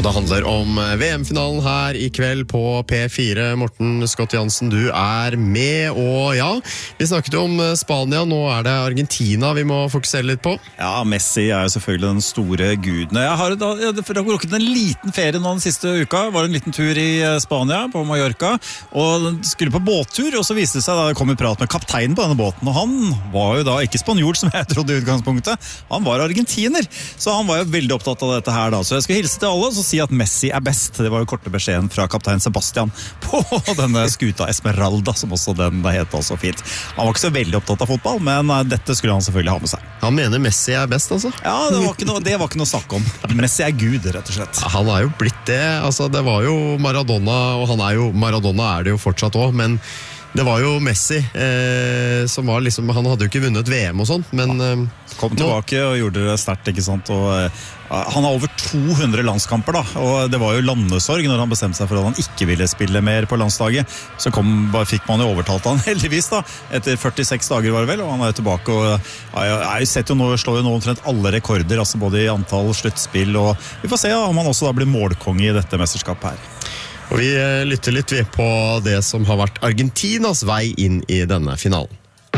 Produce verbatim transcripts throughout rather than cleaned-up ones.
Og det handler om V M-finalen her i kveld på P fire. Morten Scott Jansen, du er med, og ja, vi snakket jo om Spania, nå er det Argentina vi må fokusere litt på. Ja, Messi er jo selvfølgelig den store guden. Jeg har, da, jeg har rukket en liten ferie nå den siste uka, var en liten tur i Spania, på Mallorca, og skulle på båttur, og så viste det seg da jeg kom i prat med kapteinen på denne båten, og han var jo da ikke spanjol, som jeg trodde i utgangspunktet, han var argentiner, så han var jo veldig opptatt av dette her da, så jeg skulle hilse til alle, så si at Messi er best. Det var jo korte beskjeden fra kaptein Sebastian på denne skuta Esmeralda, som også den heter så fint. Han var ikke så veldig opptatt av fotball, men dette skulle han selvfølgelig ha med seg. Han mener Messi er best, altså? Ja, det var ikke noe, det var ikke noe snakk om. Messi er Gud, rett og slett. Han er jo blitt det. Altså, det var jo Maradona, og han er jo, Maradona er det jo fortsatt også, men det var jo Messi eh, som var liksom, han hadde jo ikke vunnet V M og sånt, men eh, kom tilbake og gjorde det sterkt, ikke sant? Og eh, han har over to hundre landskamper da, og det var jo landesorg når han bestemte seg for at han ikke ville spille mer på landslaget. Så kom, bare fikk man jo overtalt han heldigvis da, etter førtiseks dager var det vel, og han er jo tilbake og ja, jeg sett jo nå, slår jo nå omtrent alle rekorder, altså både i antall sluttspill, og vi får se ja, om han også da blir målkonge i dette mesterskapet her. Og vi lytter litt på det som har vært Argentinas vei inn i denne finalen.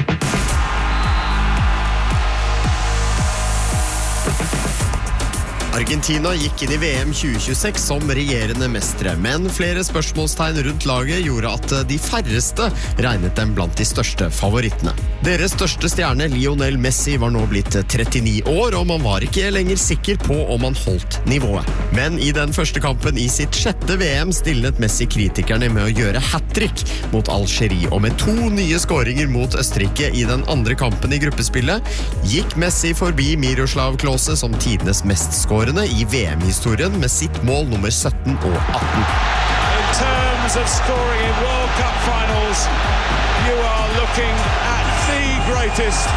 Argentina gikk inn i V M tjue tjueseks som regjerende mestre, men flere spørsmålstegn rundt laget gjorde at de færreste regnet dem blant de største favorittene. Deres største stjerne, Lionel Messi, var nå blitt trettini år, og man var ikke lenger sikker på om han holdt nivået. Men i den første kampen i sitt sjette V M stillet Messi kritikerne med å gjøre hat-trick mot Algerie, og med to nye skåringer mot Østerrike i den andre kampen i gruppespillet, gikk Messi forbi Miroslav Klose som tidenes mest skårende i V M-historien med sitt mål nummer sytten og atten. In terms of scoring in World Cup finals, you are looking at the greatest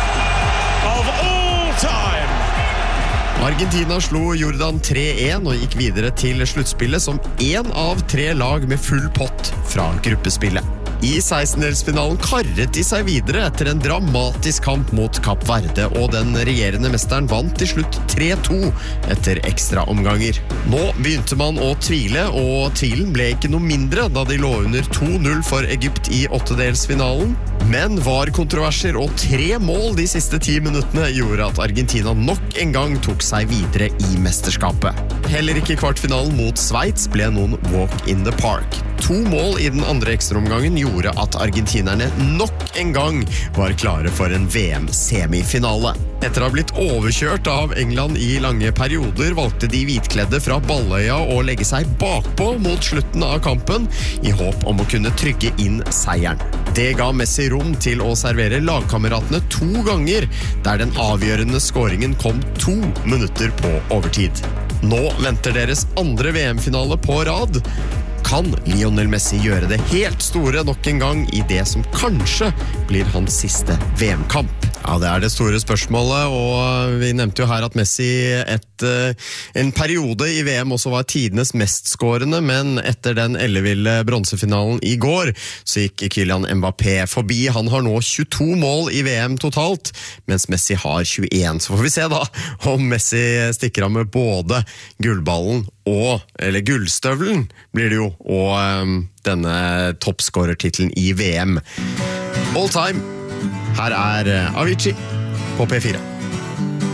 of all time. Argentina slo Jordan tre én og gikk videre til sluttspillet som en av tre lag med full pott fra gruppespillet. I sekstendelsfinalen karret de seg videre etter en dramatisk kamp mot Kapp Verde, og den regjerende mesteren vant til slutt tre to etter ekstra omganger. Nå begynte man å tvile, og tvilen ble ikke noe mindre da de lå under to null for Egypt i åttedelsfinalen. Men var kontroverser og tre mål de siste ti minuttene gjorde at Argentina nok en gang tok seg videre i mesterskapet. Heller ikke kvartfinalen mot Sveits ble noen walk in the park. To mål i den andre ekstraomgangen gjorde at argentinerne nok en gang var klare for en V M-semifinale. Etter å ha blitt overkjørt av England i lange perioder, valgte de hvitkledde fra Balløya å legge seg bakpå mot slutten av kampen, i håp om å kunne trygge inn seieren. Det ga Messi rom til å servere lagkameratene to ganger, der den avgjørende skåringen kom to minutter på overtid. Nå venter deres andre V M-finale på rad. Kan Lionel Messi gjøre det helt store nok en gang i det som kanskje blir hans siste V M-kamp? Ja, det er det store spørsmålet, og vi nevnte jo her at Messi et, en periode i V M også var tidenes mestskårende, men etter den elleville bronsefinalen i går, så gikk Kylian Mbappé forbi. Han har nå tjueto mål i V M totalt, mens Messi har tjueen. Så får vi se da om Messi stikker av med både gullballen og, eller gullstøvlen blir det jo, og um, denne toppskårertitelen i V M. All time. Her er Avicii på P fire.